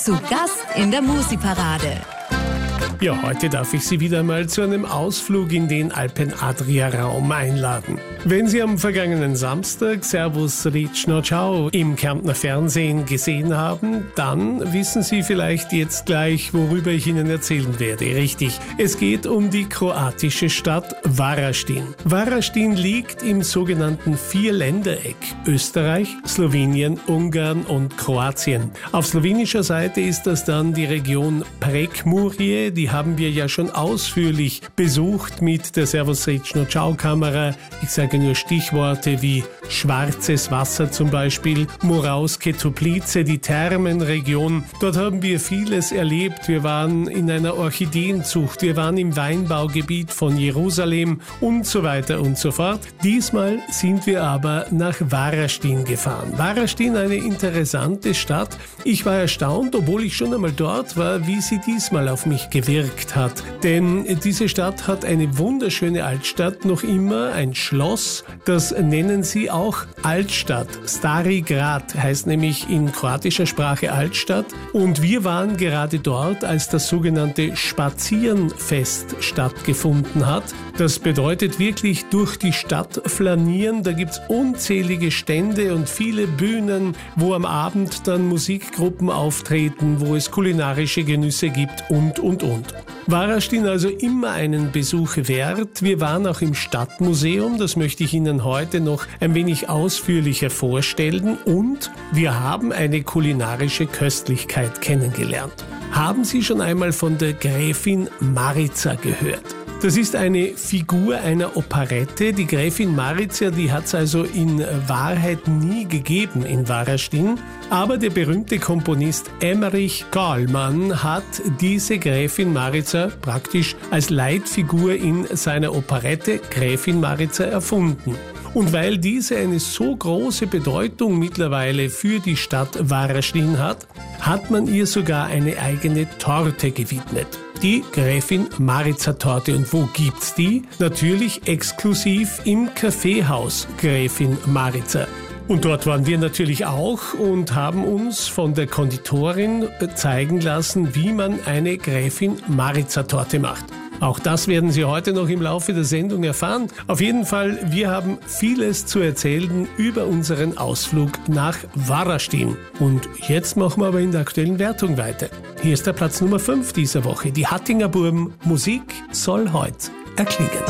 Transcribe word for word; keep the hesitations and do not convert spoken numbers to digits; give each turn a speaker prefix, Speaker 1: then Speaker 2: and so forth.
Speaker 1: Zu Gast in der Musi-Parade.
Speaker 2: Ja, heute darf ich Sie wieder mal zu einem Ausflug in den Alpen-Adria-Raum einladen. Wenn Sie am vergangenen Samstag Servus Rечно Ciao im Kärntner Fernsehen gesehen haben, dann wissen Sie vielleicht jetzt gleich, worüber ich Ihnen erzählen werde. Richtig, es geht um die kroatische Stadt Varaždin. Varaždin liegt im sogenannten Vierländereck Österreich, Slowenien, Ungarn und Kroatien. Auf slowenischer Seite ist das dann die Region Prekmurje, die haben wir ja schon ausführlich besucht mit der Servus Rечно Ciao Kamera. Ich sage nur Stichworte wie Schwarzes Wasser zum Beispiel, Moravské Toplice, die Thermenregion. Dort haben wir vieles erlebt. Wir waren in einer Orchideenzucht, wir waren im Weinbaugebiet von Jerusalem und so weiter und so fort. Diesmal sind wir aber nach Varaždin gefahren. Varaždin, eine interessante Stadt. Ich war erstaunt, obwohl ich schon einmal dort war, wie sie diesmal auf mich gewirkt hat. Denn diese Stadt hat eine wunderschöne Altstadt, noch immer ein Schloss, das nennen sie auch Altstadt. Stari Grad heißt nämlich in kroatischer Sprache Altstadt. Und wir waren gerade dort, als das sogenannte Spazierenfest stattgefunden hat. Das bedeutet wirklich durch die Stadt flanieren. Da gibt es unzählige Stände und viele Bühnen, wo am Abend dann Musikgruppen auftreten, wo es kulinarische Genüsse gibt und, und, und. Varaždin also immer einen Besuch wert. Wir waren auch im Stadtmuseum, das möchte ich Ihnen heute noch ein wenig ausführlicher vorstellen, und wir haben eine kulinarische Köstlichkeit kennengelernt. Haben Sie schon einmal von der Gräfin Marica gehört? Das ist eine Figur einer Operette. Die Gräfin Marica, die hat es also in Wahrheit nie gegeben in Varaždin. Aber der berühmte Komponist Emmerich Kálmán hat diese Gräfin Marica praktisch als Leitfigur in seiner Operette Gräfin Marica erfunden. Und weil diese eine so große Bedeutung mittlerweile für die Stadt Varaždin hat, hat man ihr sogar eine eigene Torte gewidmet. Die Gräfin Marica Torte. Und wo gibt's die? Natürlich exklusiv im Kaffeehaus Gräfin Marica. Und dort waren wir natürlich auch und haben uns von der Konditorin zeigen lassen, wie man eine Gräfin Marica Torte macht. Auch das werden Sie heute noch im Laufe der Sendung erfahren. Auf jeden Fall, wir haben vieles zu erzählen über unseren Ausflug nach Varaždin. Und jetzt machen wir aber in der aktuellen Wertung weiter. Hier ist der Platz Nummer fünf dieser Woche. Die Hattinger Buben, Musik soll heut erklingen.